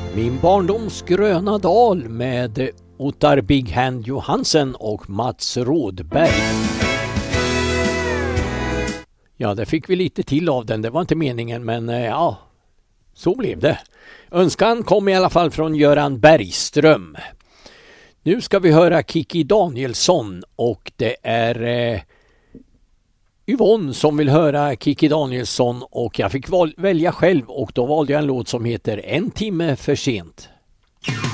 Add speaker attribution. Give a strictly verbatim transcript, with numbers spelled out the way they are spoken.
Speaker 1: Min barndoms gröna dal med Ottar Big Hand Johansen och Mats Rådberg. Ja, det fick vi lite till av den. Det var inte meningen, men ja, så blev det. Önskan kom i alla fall från Göran Bergström. Nu ska vi höra Kikki Danielsson och det är eh, Yvonne som vill höra Kikki Danielsson och jag fick val- välja själv och då valde jag en låt som heter En timme för sent.